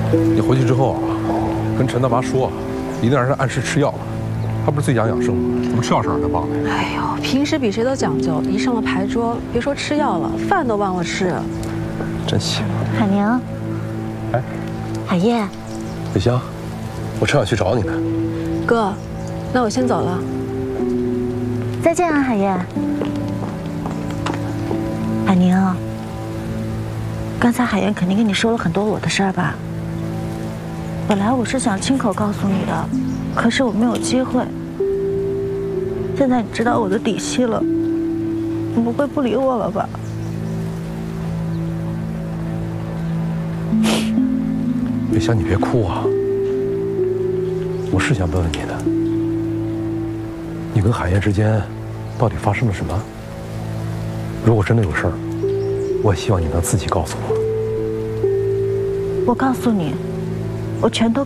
你回去之后啊，跟陈大妈说，一定让人按时吃药了。他不是最讲养生吗？怎么吃药时候他忘了？ 哎呦，平时比谁都讲究，一上了牌桌，别说吃药了，饭都忘了吃。 真行。 海宁， 哎， 海燕， 北香，我正想去找你呢。 哥，那我先走了。 再见啊，海燕。海宁，刚才海燕肯定跟你说了很多我的事儿吧？本来我是想亲口告诉你的，可是我没有机会。现在你知道我的底细了，你不会不理我了吧？ 北香，你别哭啊！我是想问问你的，你跟海燕之间到底发生了什么？如果真的有事儿，我也希望你能自己告诉我。 我告诉你，我全都